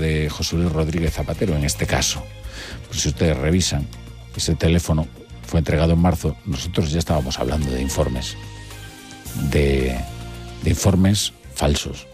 de José Luis Rodríguez Zapatero, en este caso. Pues si ustedes revisan, ese teléfono fue entregado en marzo. Nosotros ya estábamos hablando de informes, de informes falsos.